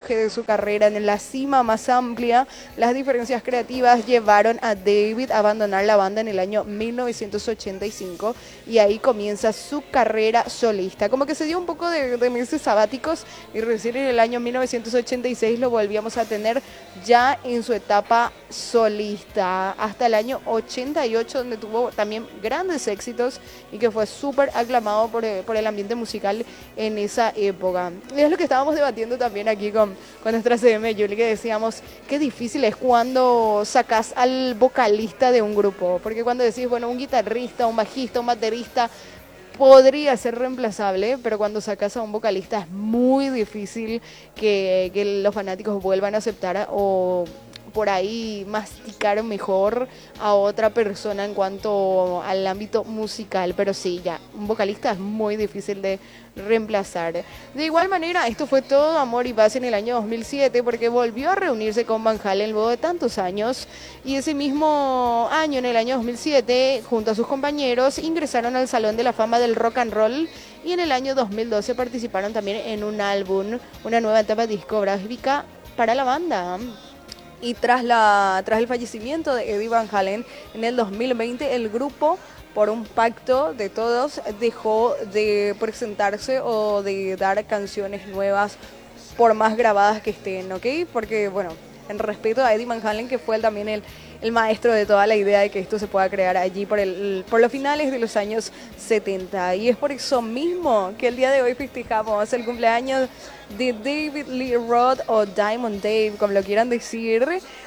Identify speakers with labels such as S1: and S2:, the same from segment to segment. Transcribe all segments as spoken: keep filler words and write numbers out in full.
S1: auge de su carrera, en la cima más amplia, las diferencias creativas llevaron a David a abandonar la banda en el año mil novecientos ochenta y cinco y ahí comienza su carrera solista. Como que se dio un poco de, de meses sabáticos y recién en el año mil novecientos ochenta y seis lo volvíamos a tener ya en su etapa solista, hasta el año ochenta y ocho, donde tuvo también grandes éxitos y que fue súper aclamado por, el- por el ambiente musical en esa época. Y es lo que estábamos debatiendo también aquí con, con nuestra C M, Julie, que decíamos, qué difícil es cuando sacas al vocalista de un grupo, porque cuando decís, bueno, un guitarrista, un bajista, un baterista, podría ser reemplazable, pero cuando sacas a un vocalista es muy difícil que, que los fanáticos vuelvan a aceptar a- o por ahí masticar mejor a otra persona en cuanto al ámbito musical. Pero sí, ya, un vocalista es muy difícil de reemplazar. De igual manera, esto fue todo amor y paz en el año dos mil siete porque volvió a reunirse con Van Halen luego de tantos años y ese mismo año, en el año dos mil siete, junto a sus compañeros, ingresaron al Salón de la Fama del Rock and Roll y en el año dos mil doce participaron también en un álbum, una nueva etapa discográfica para la banda. Y tras, la, tras el fallecimiento de Eddie Van Halen en el dos mil veinte, el grupo, por un pacto de todos, dejó de presentarse o de dar canciones nuevas por más grabadas que estén, ¿ok? Porque, bueno, en respeto a Eddie Van Halen, que fue también el, el maestro de toda la idea de que esto se pueda crear allí por, el, por los finales de los años setenta. Y es por eso mismo que el día de hoy festejamos el cumpleaños de David Lee Roth o Diamond Dave, como lo quieran decir,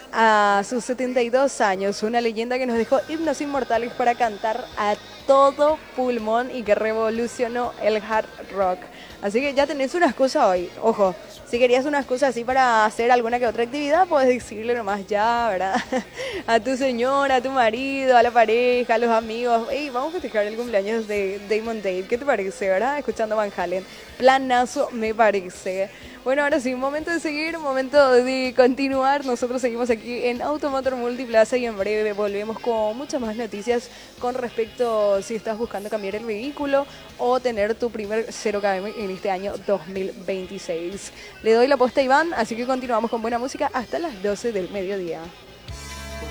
S1: a sus setenta y dos años. Una leyenda que nos dejó himnos inmortales para cantar a todo pulmón y que revolucionó el hard rock. Así que ya tenés una excusa hoy. Ojo, si querías una excusa así para hacer alguna que otra actividad, puedes decirle nomás ya, ¿verdad? A tu señora, a tu marido, a la pareja, a los amigos. Hey, vamos a festejar el cumpleaños de Damon Dave. ¿Qué te parece, verdad? Escuchando Van Halen. Planazo me parece. Bueno, ahora sí, un momento de seguir, un momento de continuar. Nosotros seguimos aquí en Automotor Multiplaza y en breve volvemos con muchas más noticias con respecto si estás buscando cambiar el vehículo o tener tu primer cero kilómetros en este año dos mil veintiséis. Le doy la posta a Iván, así que continuamos con buena música hasta las doce del mediodía.